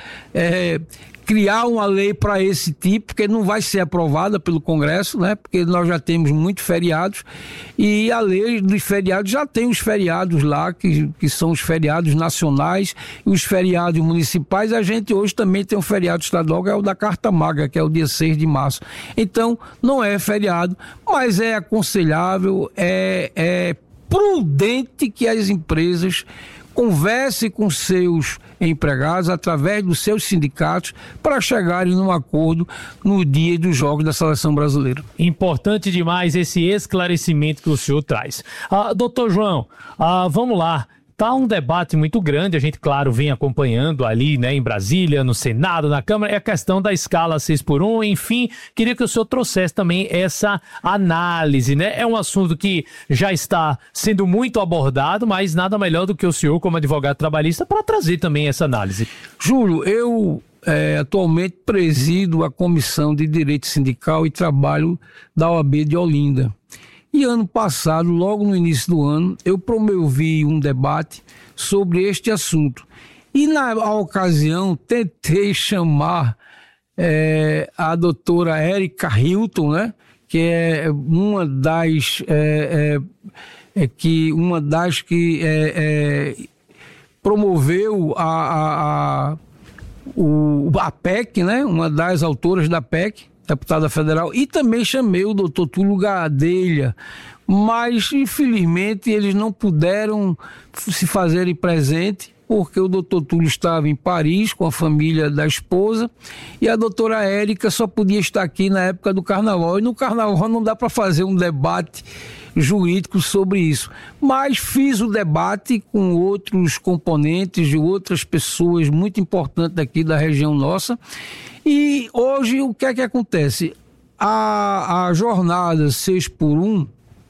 criar uma lei para esse tipo, porque não vai ser aprovada pelo Congresso, né? Porque nós já temos muitos feriados e a lei dos feriados já tem os feriados lá, que são os feriados nacionais e os feriados municipais. A gente hoje também tem um feriado estadual, que é o da Carta Magna, que é o dia 6 de março. Então, não é feriado, mas é aconselhável, é prudente que as empresas converse com seus empregados através dos seus sindicatos para chegarem num acordo no dia dos jogos da seleção brasileira. Importante demais esse esclarecimento que o senhor traz. Doutor João, vamos lá. Tá um debate muito grande, a gente, claro, vem acompanhando ali, né, em Brasília, no Senado, na Câmara, é a questão da escala 6x1, enfim, queria que o senhor trouxesse também essa análise, né? É um assunto que já está sendo muito abordado, mas nada melhor do que o senhor, como advogado trabalhista, para trazer também essa análise. Júlio, eu atualmente presido a Comissão de Direito Sindical e Trabalho da OAB de Olinda. E ano passado, logo no início do ano, eu promovi um debate sobre este assunto. E na ocasião, tentei chamar a doutora Érica Hilton, né, que é uma das que promoveu a PEC, né, uma das autoras da PEC, deputada federal, e também chamei o doutor Túlio Gadelha, mas infelizmente eles não puderam se fazerem presente porque o doutor Túlio estava em Paris com a família da esposa e a doutora Érica só podia estar aqui na época do carnaval, e no carnaval não dá para fazer um debate jurídico sobre isso, mas fiz o debate com outros componentes de outras pessoas muito importantes daqui da região nossa. E hoje o que é que acontece? A jornada 6x1,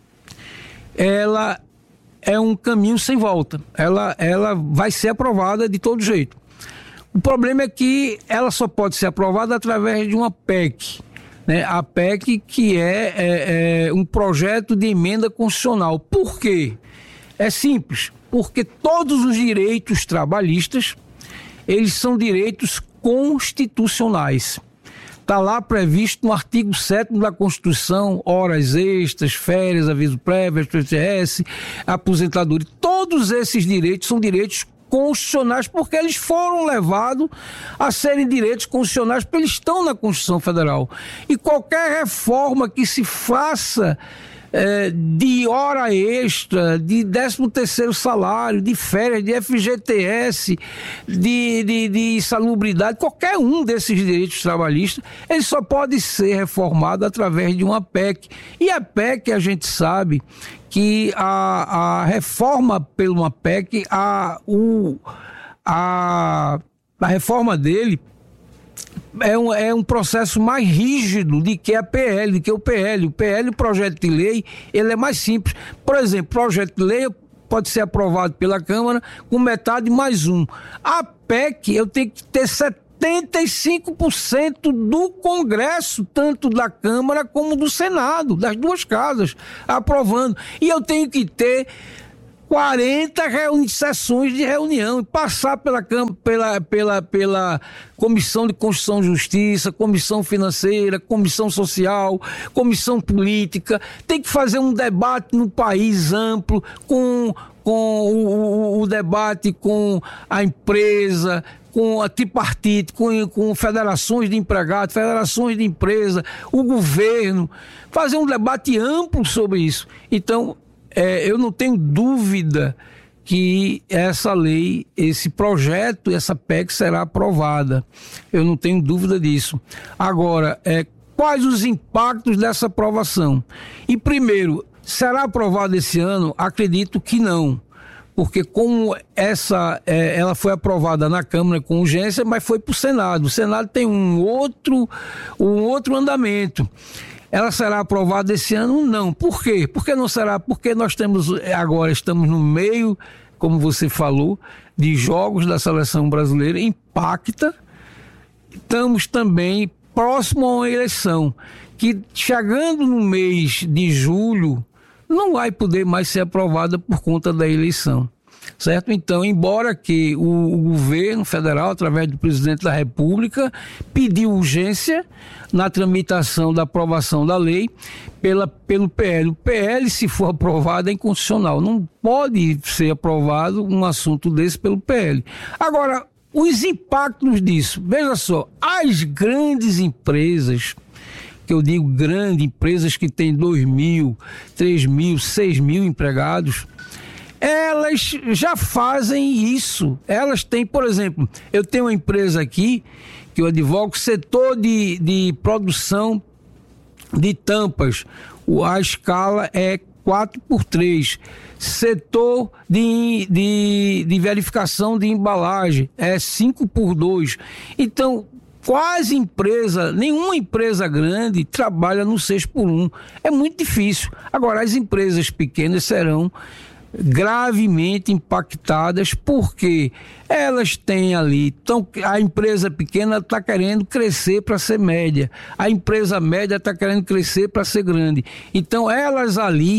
ela é um caminho sem volta, ela vai ser aprovada de todo jeito. O problema é que ela só pode ser aprovada através de uma PEC, né? A PEC, que é um projeto de emenda constitucional. Por quê? É simples, porque todos os direitos trabalhistas, eles são direitos constitucionais. Está lá previsto no artigo 7º da Constituição, horas extras, férias, aviso prévio, FGTS, aposentadoria. Todos esses direitos são direitos constitucionais porque eles foram levados a serem direitos constitucionais porque eles estão na Constituição Federal. E qualquer reforma que se faça de hora extra, de 13º salário, de férias, de FGTS, de salubridade, qualquer um desses direitos trabalhistas, ele só pode ser reformado através de uma PEC. E a PEC, a gente sabe que a reforma por uma PEC, a reforma dele é um processo mais rígido do que a PL, do que o PL. O PL, o projeto de lei, ele é mais simples. Por exemplo, o projeto de lei pode ser aprovado pela Câmara com metade mais um. A PEC, eu tenho que ter 75% do Congresso, tanto da Câmara como do Senado, das duas casas, aprovando. E eu tenho que ter 40 sessões de reunião e passar pela Comissão de Constituição e Justiça, Comissão Financeira, Comissão Social, Comissão Política. Tem que fazer um debate no país amplo, com o debate com a empresa, com a tripartite, com federações de empregados, federações de empresa, o governo. Fazer um debate amplo sobre isso. Então, eu não tenho dúvida que essa lei, esse projeto, essa PEC será aprovada. Eu não tenho dúvida disso. Agora, quais os impactos dessa aprovação? E primeiro, será aprovada esse ano? Acredito que não. Porque como ela foi aprovada na Câmara com urgência, mas foi para o Senado. O Senado tem um outro andamento. Ela será aprovada esse ano? Não. Por quê? Por que não será? Porque nós estamos no meio, como você falou, de jogos da seleção brasileira, impacta. Estamos também próximo a uma eleição, que chegando no mês de julho, não vai poder mais ser aprovada por conta da eleição. Certo? Então, embora que o governo federal, através do presidente da República, pediu urgência na tramitação da aprovação da lei pelo PL. O PL, se for aprovado, é inconstitucional. Não pode ser aprovado um assunto desse pelo PL. Agora, os impactos disso, veja só, as grandes empresas, que eu digo grandes empresas que têm 2.000, 3.000, 6.000 empregados, elas já fazem isso. Elas têm, por exemplo, eu tenho uma empresa aqui que eu advogo, setor de produção de tampas. A escala é 4x3. Setor de verificação de embalagem é 5x2. Então, nenhuma empresa grande trabalha no 6x1. É muito difícil. Agora, as empresas pequenas serão gravemente impactadas porque elas têm ali, a empresa pequena está querendo crescer para ser média, a empresa média está querendo crescer para ser grande, então elas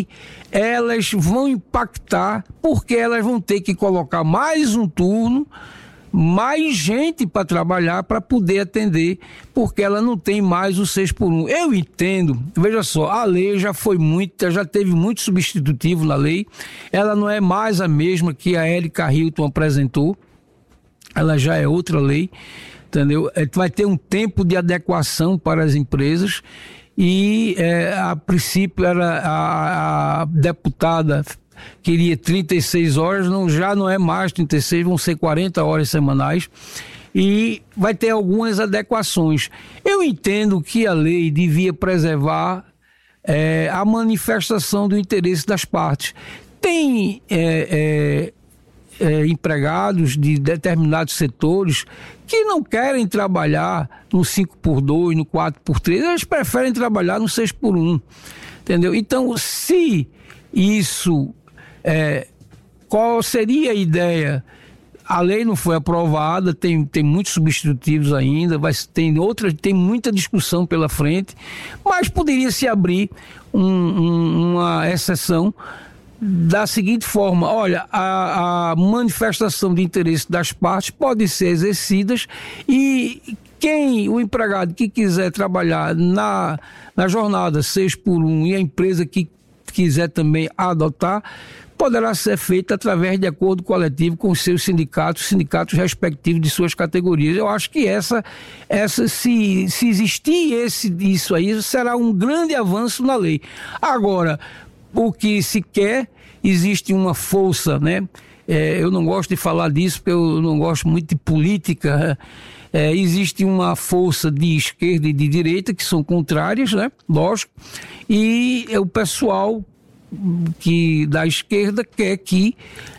vão impactar porque elas vão ter que colocar mais um turno, mais gente para trabalhar para poder atender, porque ela não tem mais o 6x1. Eu entendo, veja só, a lei já teve muito substitutivo na lei, ela não é mais a mesma que a Érica Hilton apresentou, ela já é outra lei, entendeu? Vai ter um tempo de adequação para as empresas e a princípio a deputada queria 36 horas, já não é mais 36, vão ser 40 horas semanais e vai ter algumas adequações. Eu entendo que a lei devia preservar a manifestação do interesse das partes. Tem empregados de determinados setores que não querem trabalhar no 5x2, no 4x3, eles preferem trabalhar no 6x1, entendeu? Então, se isso... qual seria a ideia? A lei não foi aprovada, tem muitos substitutivos ainda, tem muita discussão pela frente, mas poderia se abrir uma exceção da seguinte forma: olha, a manifestação de interesse das partes pode ser exercidas e o empregado que quiser trabalhar na jornada 6x1 e a empresa que quiser também adotar, poderá ser feita através de acordo coletivo com os seus sindicatos respectivos de suas categorias. Eu acho que se existir isso aí, será um grande avanço na lei. Agora, o que se quer, existe uma força, né? Eu não gosto de falar disso porque eu não gosto muito de política. Existe uma força de esquerda e de direita que são contrárias, né? Lógico. E o pessoal da esquerda quer que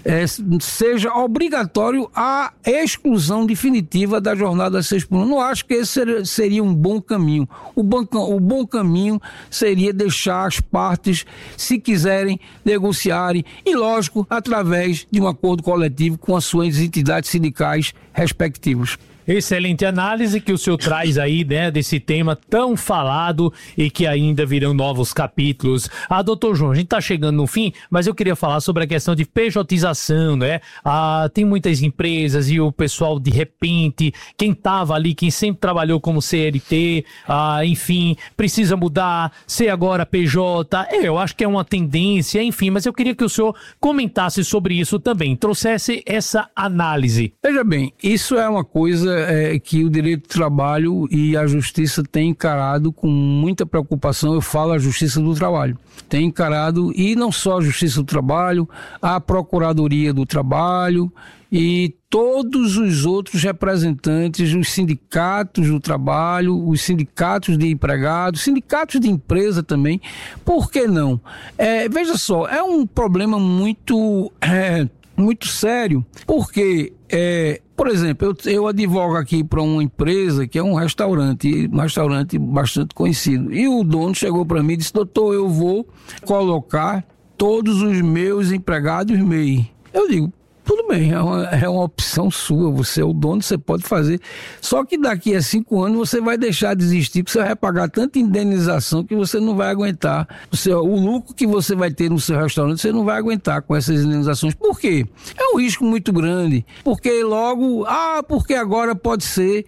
seja obrigatório a exclusão definitiva da jornada 6x1. Não acho que esse seria um bom caminho. O bom caminho seria deixar as partes, se quiserem, negociarem e, lógico, através de um acordo coletivo com as suas entidades sindicais respectivas. Excelente análise que o senhor traz aí, né, desse tema tão falado e que ainda virão novos capítulos. Doutor João, a gente tá chegando no fim, mas eu queria falar sobre a questão de pejotização, né? Tem muitas empresas e o pessoal, de repente, quem tava ali, quem sempre trabalhou como CLT, enfim, precisa mudar, ser agora PJ. Eu acho que é uma tendência, enfim, mas eu queria que o senhor comentasse sobre isso também, trouxesse essa análise. Veja bem, isso é uma coisa que o direito do trabalho e a justiça têm encarado com muita preocupação. Eu falo a justiça do trabalho. Tem encarado, e não só a justiça do trabalho, a procuradoria do trabalho e todos os outros representantes, os sindicatos do trabalho, os sindicatos de empregados, sindicatos de empresa também. Por que não? Veja só, é um problema muito sério, porque por exemplo, eu advogo aqui para uma empresa que é um restaurante bastante conhecido, e o dono chegou para mim e disse: doutor, eu vou colocar todos os meus empregados MEI. Eu digo: tudo bem, é uma opção sua, você é o dono, você pode fazer. Só que daqui a 5 anos você vai deixar de existir, porque você vai pagar tanta indenização que você não vai aguentar. O lucro que você vai ter no seu restaurante, você não vai aguentar com essas indenizações. Por quê? É um risco muito grande. Porque porque agora pode ser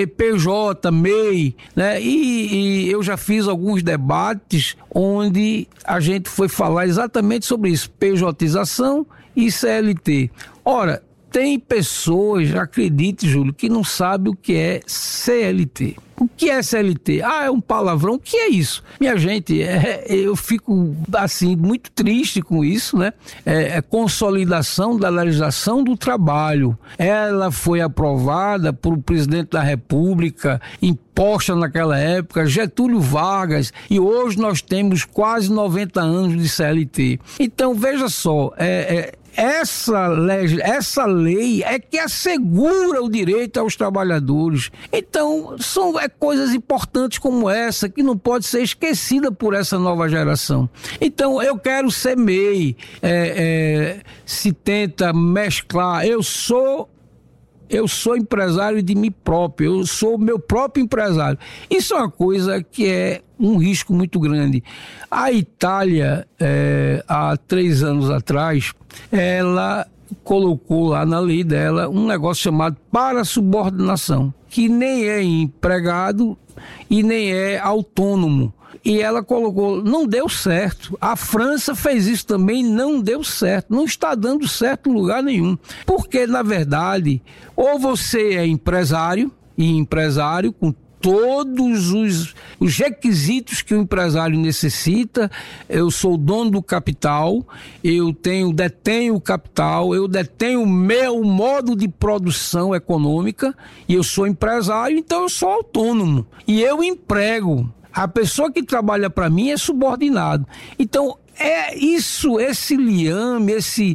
PJ, MEI, né? E eu já fiz alguns debates onde a gente foi falar exatamente sobre isso, PJização e CLT. Ora, tem pessoas, acredite, Júlio, que não sabem o que é CLT. O que é CLT? É um palavrão. O que é isso? Minha gente, eu fico, assim, muito triste com isso, né? Consolidação da legislação do trabalho. Ela foi aprovada por o presidente da República, imposta naquela época, Getúlio Vargas, e hoje nós temos quase 90 anos de CLT. Então, veja só, essa lei é que assegura o direito aos trabalhadores. Então, são coisas importantes como essa que não pode ser esquecida por essa nova geração. Então, eu quero ser MEI. Se tenta mesclar. Eu sou empresário de mim próprio, eu sou meu próprio empresário. Isso é uma coisa que é um risco muito grande. A Itália, há 3 anos atrás, ela colocou lá na lei dela um negócio chamado parasubordinação, que nem é empregado e nem é autônomo. E ela colocou, não deu certo. A França fez isso também, não deu certo. Não está dando certo em lugar nenhum. Porque, na verdade, ou você é empresário, e empresário com todos os requisitos que o empresário necessita. Eu sou dono do capital, eu detenho o capital, eu detenho o meu modo de produção econômica, e eu sou empresário, então eu sou autônomo. E eu emprego. A pessoa que trabalha para mim é subordinado. Então, esse liame,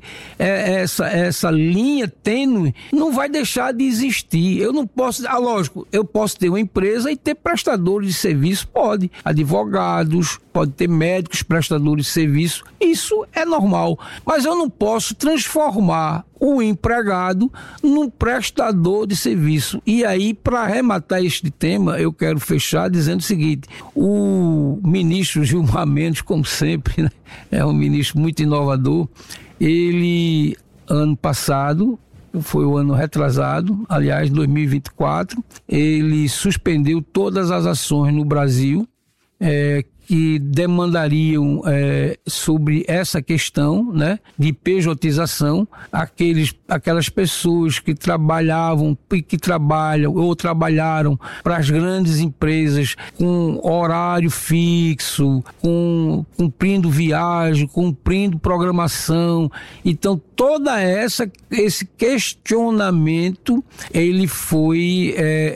essa linha tênue não vai deixar de existir. Eu não posso, lógico, eu posso ter uma empresa e ter prestadores de serviço, pode, advogados, pode ter médicos, prestadores de serviço, isso é normal. Mas eu não posso transformar o empregado num prestador de serviço. E aí, para arrematar este tema, eu quero fechar dizendo o seguinte: o ministro Gilmar Mendes, como sempre, né, é um ministro muito inovador. Ele, ano passado, foi o ano retrasado, aliás, 2024, ele suspendeu todas as ações no Brasil que demandariam sobre essa questão, né, de pejotização, aquelas pessoas que trabalhavam e que trabalham ou trabalharam para as grandes empresas com horário fixo, cumprindo viagem, cumprindo programação. Então, esse questionamento, ele foi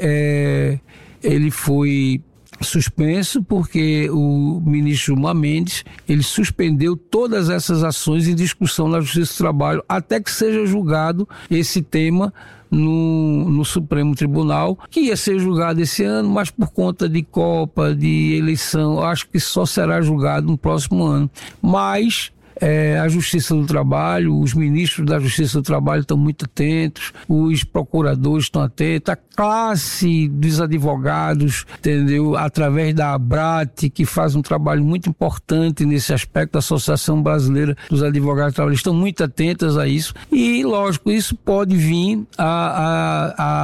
suspenso, porque o ministro Gilmar Mendes, ele suspendeu todas essas ações em discussão na Justiça do Trabalho até que seja julgado esse tema no Supremo Tribunal, que ia ser julgado esse ano, mas por conta de Copa, de eleição, acho que só será julgado no próximo ano. Mas a Justiça do Trabalho, os ministros da Justiça do Trabalho estão muito atentos, os procuradores estão atentos, a classe dos advogados, entendeu? Através da ABRAT, que faz um trabalho muito importante nesse aspecto, a Associação Brasileira dos Advogados Trabalhistas, estão muito atentas a isso. E, lógico, isso pode vir a